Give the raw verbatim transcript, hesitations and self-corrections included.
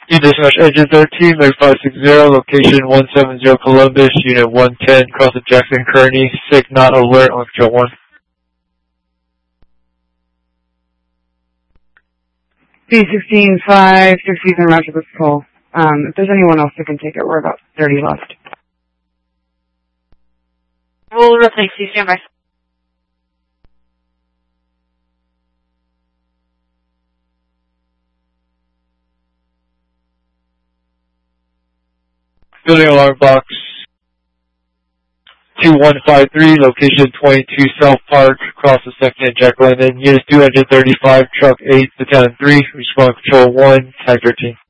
You dispatch engine thirteen, Mike five six zero, location one seven zero Columbus, unit one ten, cross the Jackson Kearney, sick not alert on control one. B sixteen five sixty-seven, roger this call. Um, if there's anyone else that can take it, we're about thirty left. We'll replace you, stand by. Building alarm box two one five three, location twenty-two South Park, across the second and Jack London. Units two engine thirty-five, truck eight, battalion three, respond control one, tag thirteen.